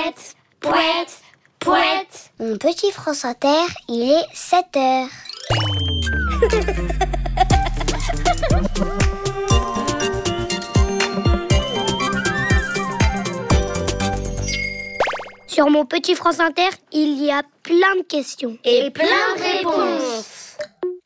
Pouette, pouette, pouette. Mon petit France Inter, il est 7h. Sur mon petit France Inter, il y a plein de questions. Et plein de réponses.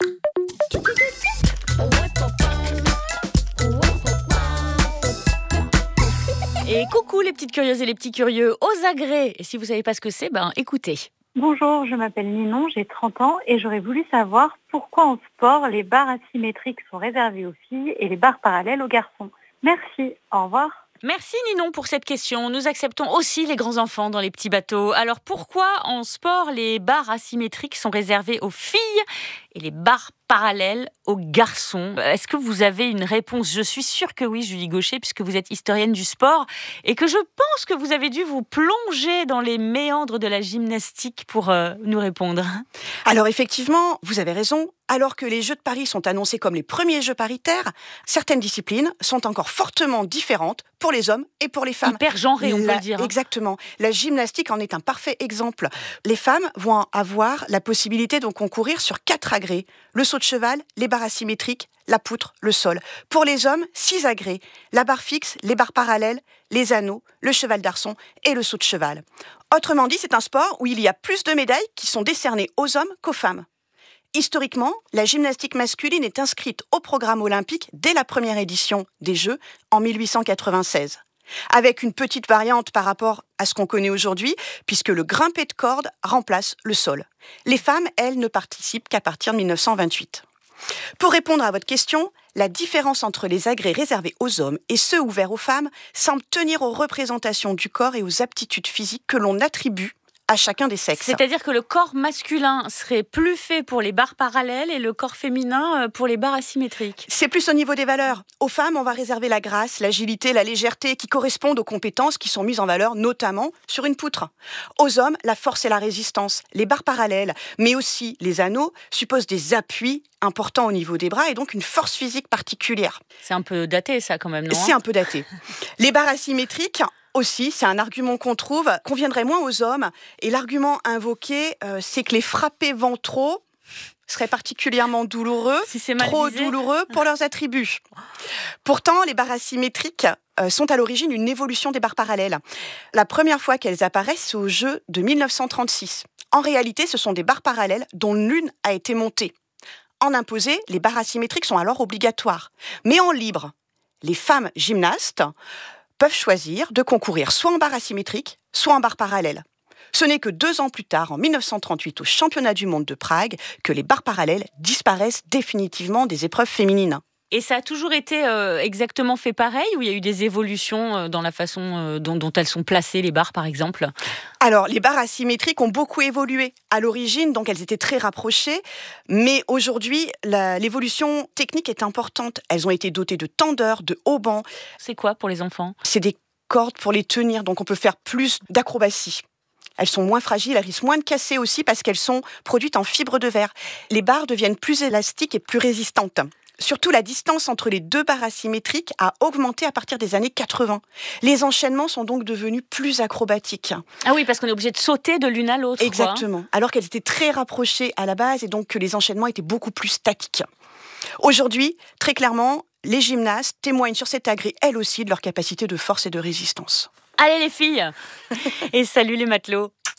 Et coucou les petites curieuses et les petits curieux, aux agrès. Et si vous savez pas ce que c'est, écoutez. Bonjour, je m'appelle Ninon, j'ai 30 ans et j'aurais voulu savoir pourquoi en sport les barres asymétriques sont réservées aux filles et les barres parallèles aux garçons. Merci, au revoir. Merci Ninon pour cette question. Nous acceptons aussi les grands enfants dans les petits bateaux. Alors pourquoi en sport les barres asymétriques sont réservées aux filles et les barres parallèles aux garçons? Est-ce que vous avez une réponse? Je suis sûre que oui, Julie Gaucher, puisque vous êtes historienne du sport et que je pense que vous avez dû vous plonger dans les méandres de la gymnastique pour nous répondre. Alors effectivement, vous avez raison. Alors que les Jeux de Paris sont annoncés comme les premiers Jeux paritaires, certaines disciplines sont encore fortement différentes pour les hommes et pour les femmes. Hyper genrées, on peut le dire. Exactement. La gymnastique en est un parfait exemple. Les femmes vont avoir la possibilité de concourir sur 4 agrès. Le saut de cheval, les barres asymétriques, la poutre, le sol. Pour les hommes, 6 agrès. La barre fixe, les barres parallèles, les anneaux, le cheval d'arçon et le saut de cheval. Autrement dit, c'est un sport où il y a plus de médailles qui sont décernées aux hommes qu'aux femmes. Historiquement, la gymnastique masculine est inscrite au programme olympique dès la première édition des Jeux en 1896, avec une petite variante par rapport à ce qu'on connaît aujourd'hui, puisque le grimpé de corde remplace le sol. Les femmes, elles, ne participent qu'à partir de 1928. Pour répondre à votre question, la différence entre les agrès réservés aux hommes et ceux ouverts aux femmes semble tenir aux représentations du corps et aux aptitudes physiques que l'on attribue à chacun des sexes. C'est-à-dire que le corps masculin serait plus fait pour les barres parallèles et le corps féminin pour les barres asymétriques. C'est plus au niveau des valeurs. Aux femmes, on va réserver la grâce, l'agilité, la légèreté qui correspondent aux compétences qui sont mises en valeur, notamment sur une poutre. Aux hommes, la force et la résistance. Les barres parallèles, mais aussi les anneaux, supposent des appuis importants au niveau des bras et donc une force physique particulière. C'est un peu daté ça quand même, non? C'est un peu daté. Les barres asymétriques aussi, c'est un argument qu'on trouve, conviendrait moins aux hommes. Et l'argument invoqué, c'est que les frappés ventraux seraient particulièrement douloureux, si c'est mal trop visé. douloureux pour leurs attributs. Pourtant, les barres asymétriques sont à l'origine une évolution des barres parallèles. La première fois qu'elles apparaissent, c'est au jeu de 1936. En réalité, ce sont des barres parallèles dont l'une a été montée. En imposé, les barres asymétriques sont alors obligatoires. Mais en libre, les femmes gymnastes peuvent choisir de concourir soit en barre asymétrique, soit en barre parallèle. Ce n'est que 2 ans plus tard, en 1938, au championnat du monde de Prague, que les barres parallèles disparaissent définitivement des épreuves féminines. Et ça a toujours été exactement fait pareil, ou il y a eu des évolutions dans la façon dont elles sont placées, les barres par exemple? Alors, les barres asymétriques ont beaucoup évolué. À l'origine, donc, elles étaient très rapprochées. Mais aujourd'hui, l'évolution technique est importante. Elles ont été dotées de tendeurs, de haubans. C'est quoi pour les enfants? C'est des cordes pour les tenir, donc on peut faire plus d'acrobatie. Elles sont moins fragiles, elles risquent moins de casser aussi parce qu'elles sont produites en fibre de verre. Les barres deviennent plus élastiques et plus résistantes. Surtout, la distance entre les 2 barres asymétriques a augmenté à partir des années 80. Les enchaînements sont donc devenus plus acrobatiques. Ah oui, parce qu'on est obligé de sauter de l'une à l'autre. Exactement. Alors qu'elles étaient très rapprochées à la base et donc que les enchaînements étaient beaucoup plus statiques. Aujourd'hui, très clairement, les gymnastes témoignent sur cet agrès, elles aussi, de leur capacité de force et de résistance. Allez les filles. Et salut les matelots.